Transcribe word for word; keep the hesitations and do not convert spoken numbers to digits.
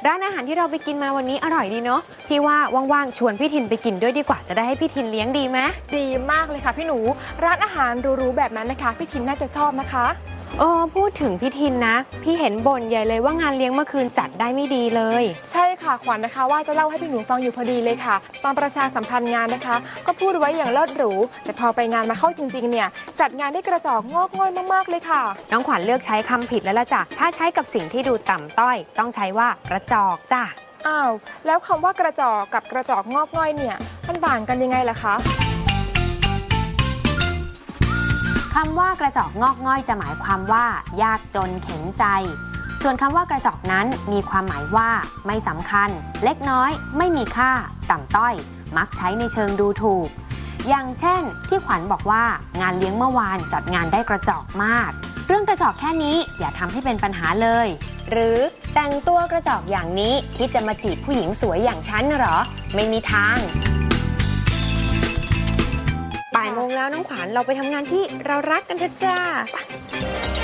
ร้านอาหารที่เราไปกินมาวันนี้อร่อยดีเนาะพี่ว่าว่างๆชวนพี่ทินไปกินด้วยดีกว่าจะได้ให้พี่ทินเลี้ยงดีไหมดีมากเลยค่ะพี่หนูร้านอาหารหรูๆแบบนั้นนะคะพี่ทินน่าจะชอบนะคะเออพูดถึงพี่ทินนะพี่เห็นบ่นใหญ่เลยว่างานเลี้ยงเมื่อคืนจัดได้ไม่ดีเลยใช่ค่ะขวัญนะคะว่าจะเล่าให้พี่หนูฟังอยู่พอดีเลยค่ะตอนประชาสัมพันธ์งานนะคะก็พูดไว้อย่างเลิศหรูแต่พอไปงานมาเข้าจริงๆเนี่ยจัดงานได้กระจอกงอกง่อยมากๆเลยค่ะน้องขวัญเลือกใช้คำผิดแล้วล่ะจ้ะถ้าใช้กับสิ่งที่ดูต่ำต้อยต้องใช้ว่ากระจอกจ้ะอ้าวแล้วคำว่ากระจอกกับกระจอกงอกง่อยเนี่ยมันต่างกันยังไงล่ะคะคำว่ากระจอกงอกง่อยจะหมายความว่ายากจนเข็นใจส่วนคำว่ากระจอกนั้นมีความหมายว่าไม่สำคัญเล็กน้อยไม่มีค่าต่ำต้อยมักใช้ในเชิงดูถูกอย่างเช่นที่ขวัญบอกว่างานเลี้ยงเมื่อวานจัดงานได้กระจอกมากเรื่องกระจอกแค่นี้อย่าทำให้เป็นปัญหาเลยหรือแต่งตัวกระจอกอย่างนี้คิดจะมาจีบผู้หญิงสวยอย่างฉันเหรอไม่มีทางบ่ายโมงแล้วน้องขวัญเราไปทำงานที่เรารักกันเถอะจ้า